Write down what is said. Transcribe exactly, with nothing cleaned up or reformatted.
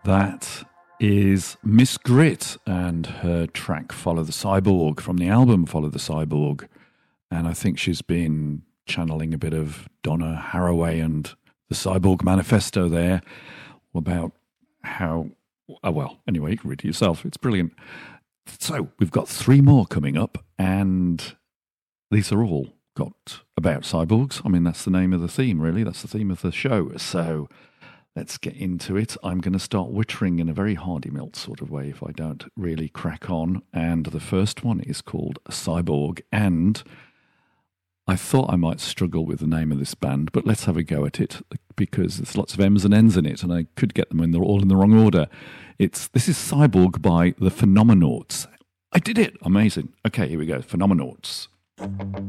That is Miss Grit and her track Follow the Cyborg from the album Follow the Cyborg. And I think she's been channeling a bit of Donna Haraway and the Cyborg Manifesto there about how, oh well, anyway, you can read it yourself. It's brilliant. So we've got three more coming up, and these are all got about cyborgs. I mean, that's the name of the theme, really. That's the theme of the show. So let's get into it. I'm going to start wittering in a very hardy melt sort of way if I don't really crack on. And the first one is called Cyborg. And I thought I might struggle with the name of this band, but let's have a go at it because there's lots of M's and N's in it, and I could get them in, they're all in the wrong order. It's This is Cyborg by the Phenomenauts. I did it! Amazing. Okay, here we go. Phenomenauts.